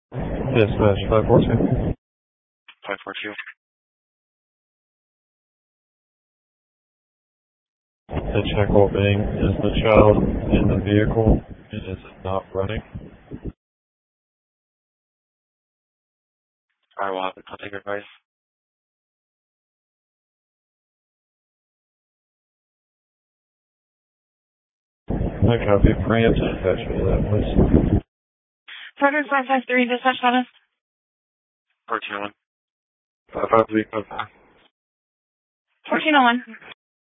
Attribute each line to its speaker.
Speaker 1: Dispatch 542.
Speaker 2: 542.
Speaker 1: The check will being, is the child in the vehicle and is it not running?
Speaker 2: Alright, well, I'll take your advice.
Speaker 1: I copy. Preemptive dispatch for that, please.
Speaker 3: Frederick 553, dispatch status.
Speaker 2: 1401.
Speaker 1: 553.
Speaker 3: 1401.